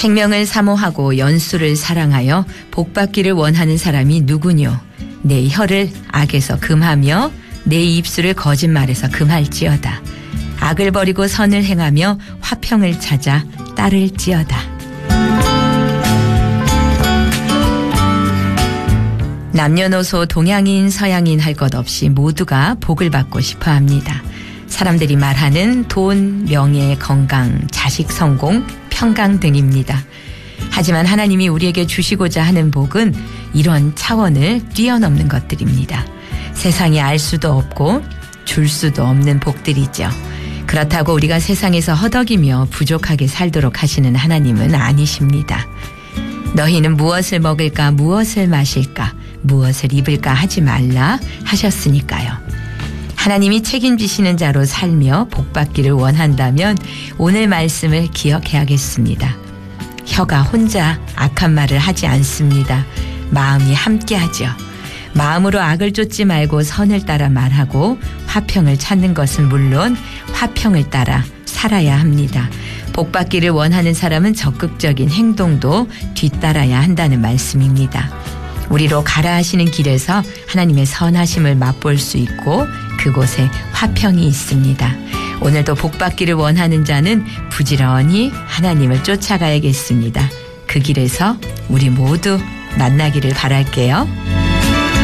생명을 사모하고 연수를 사랑하여 복받기를 원하는 사람이 누구뇨? 내 혀를 악에서 금하며 내 입술을 거짓말에서 금할지어다. 악을 버리고 선을 행하며 화평을 찾아 따를지어다. 남녀노소 동양인 서양인 할 것 없이 모두가 복을 받고 싶어 합니다. 사람들이 말하는 돈, 명예, 건강, 자식 성공, 평강 등입니다. 하지만 하나님이 우리에게 주시고자 하는 복은 이런 차원을 뛰어넘는 것들입니다. 세상이 알 수도 없고 줄 수도 없는 복들이죠. 그렇다고 우리가 세상에서 허덕이며 부족하게 살도록 하시는 하나님은 아니십니다. 너희는 무엇을 먹을까, 무엇을 마실까, 무엇을 입을까 하지 말라 하셨으니까요. 하나님이 책임지시는 자로 살며 복받기를 원한다면 오늘 말씀을 기억해야겠습니다. 혀가 혼자 악한 말을 하지 않습니다. 마음이 함께하죠. 마음으로 악을 쫓지 말고 선을 따라 말하고 화평을 찾는 것은 물론 화평을 따라 살아야 합니다. 복받기를 원하는 사람은 적극적인 행동도 뒤따라야 한다는 말씀입니다. 우리로 가라 하시는 길에서 하나님의 선하심을 맛볼 수 있고 그곳에 화평이 있습니다. 오늘도 복받기를 원하는 자는 부지런히 하나님을 쫓아가야겠습니다. 그 길에서 우리 모두 만나기를 바랄게요.